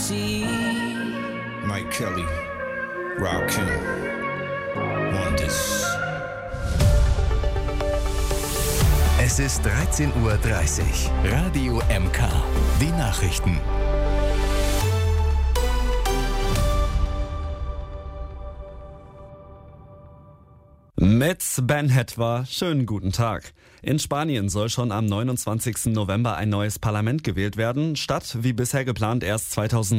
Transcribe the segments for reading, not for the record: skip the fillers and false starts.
see. Mike Kelly, Rakim, Wonders. Es ist 13:30 Uhr. Radio MK. Die Nachrichten. Mit Ben Hetwa, schönen guten Tag. In Spanien soll schon am 29. November ein neues Parlament gewählt werden, statt wie bisher geplant erst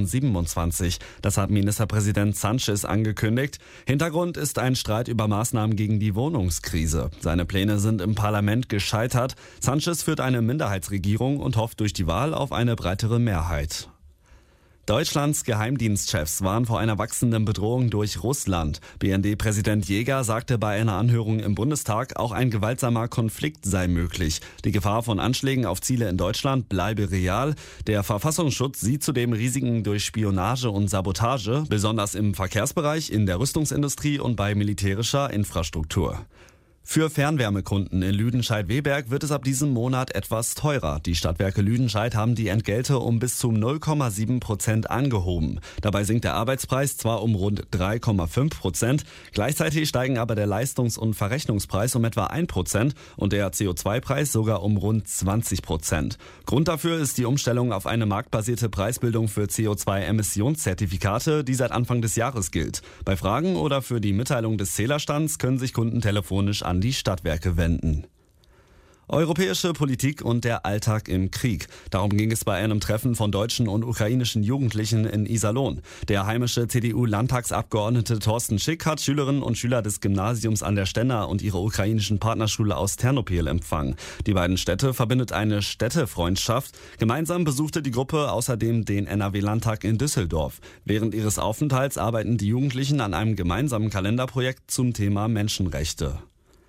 2027. Das hat Ministerpräsident Sánchez angekündigt. Hintergrund ist ein Streit über Maßnahmen gegen die Wohnungskrise. Seine Pläne sind im Parlament gescheitert. Sánchez führt eine Minderheitsregierung und hofft durch die Wahl auf eine breitere Mehrheit. Deutschlands Geheimdienstchefs waren vor einer wachsenden Bedrohung durch Russland. BND-Präsident Jäger sagte bei einer Anhörung im Bundestag, auch ein gewaltsamer Konflikt sei möglich. Die Gefahr von Anschlägen auf Ziele in Deutschland bleibe real. Der Verfassungsschutz sieht zudem Risiken durch Spionage und Sabotage, besonders im Verkehrsbereich, in der Rüstungsindustrie und bei militärischer Infrastruktur. Für Fernwärmekunden in Lüdenscheid-Weberg wird es ab diesem Monat etwas teurer. Die Stadtwerke Lüdenscheid haben die Entgelte um bis zu 0,7% angehoben. Dabei sinkt der Arbeitspreis zwar um rund 3,5%, gleichzeitig steigen aber der Leistungs- und Verrechnungspreis um etwa 1% und der CO2-Preis sogar um rund 20%. Grund dafür ist die Umstellung auf eine marktbasierte Preisbildung für CO2-Emissionszertifikate, die seit Anfang des Jahres gilt. Bei Fragen oder für die Mitteilung des Zählerstands können sich Kunden telefonisch an die Stadtwerke wenden. Europäische Politik und der Alltag im Krieg. Darum ging es bei einem Treffen von deutschen und ukrainischen Jugendlichen in Iserlohn. Der heimische CDU-Landtagsabgeordnete Thorsten Schick hat Schülerinnen und Schüler des Gymnasiums an der Stenner und ihre ukrainischen Partnerschule aus Ternopil empfangen. Die beiden Städte verbindet eine Städtefreundschaft. Gemeinsam besuchte die Gruppe außerdem den NRW-Landtag in Düsseldorf. Während ihres Aufenthalts arbeiten die Jugendlichen an einem gemeinsamen Kalenderprojekt zum Thema Menschenrechte.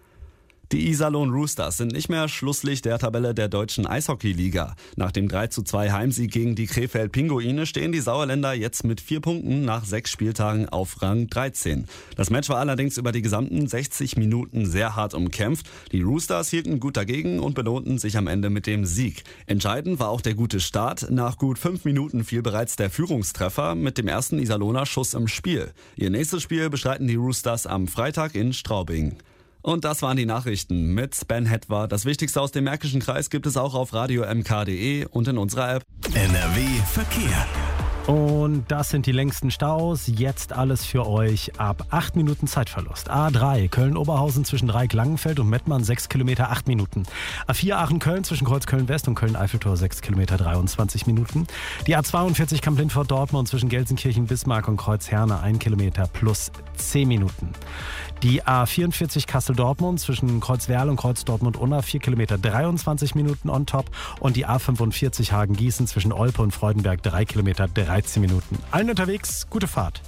Die Iserlohn Roosters sind nicht mehr Schlusslicht der Tabelle der deutschen Eishockeyliga. Nach dem 3:2 Heimsieg gegen die Krefeld Pinguine stehen die Sauerländer jetzt mit 4 Punkten nach 6 Spieltagen auf Rang 13. Das Match war allerdings über die gesamten 60 Minuten sehr hart umkämpft. Die Roosters hielten gut dagegen und belohnten sich am Ende mit dem Sieg. Entscheidend war auch der gute Start. Nach gut 5 Minuten fiel bereits der Führungstreffer mit dem ersten Iserlohner Schuss im Spiel. Ihr nächstes Spiel bestreiten die Roosters am Freitag in Straubing. Und das waren die Nachrichten mit Ben Hetwa. Das Wichtigste aus dem Märkischen Kreis gibt es auch auf radiomk.de und in unserer App. NRW Verkehr. Und das sind die längsten Staus. Jetzt alles für euch ab 8 Minuten Zeitverlust. A3 Köln-Oberhausen zwischen Dreieck-Langenfeld und Mettmann 6 Kilometer 8 Minuten. A4 Aachen-Köln zwischen Kreuz Köln-West und Köln-Eiffeltor 6 Kilometer 23 Minuten. Die A42 Kamp-Lindfort-Dortmund zwischen Gelsenkirchen-Bismarck und Kreuz-Herne 1 Kilometer plus 10 Minuten. Die A44 Kassel-Dortmund zwischen Kreuz-Werl und Kreuz-Dortmund-Unna 4 Kilometer 23 Minuten on top. Und die A45 Hagen-Gießen zwischen Olpe und Freudenberg 3 Kilometer 13 Minuten. Allen unterwegs, gute Fahrt.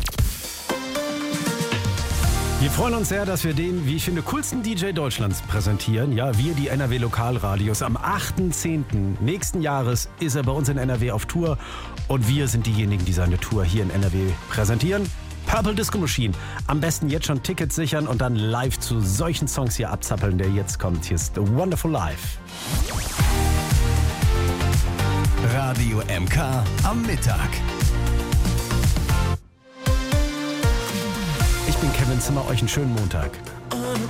Wir freuen uns sehr, dass wir den, wie ich finde, coolsten DJ Deutschlands präsentieren. Ja, wir, die NRW Lokalradios. Am 8.10. nächsten Jahres ist er bei uns in NRW auf Tour. Und wir sind diejenigen, die seine Tour hier in NRW präsentieren. Purple Disco Machine. Am besten jetzt schon Tickets sichern und dann live zu solchen Songs hier abzappeln, der jetzt kommt. Hier ist The Wonderful Life. Radio MK am Mittag. Ich bin Kevin Zimmer, euch einen schönen Montag.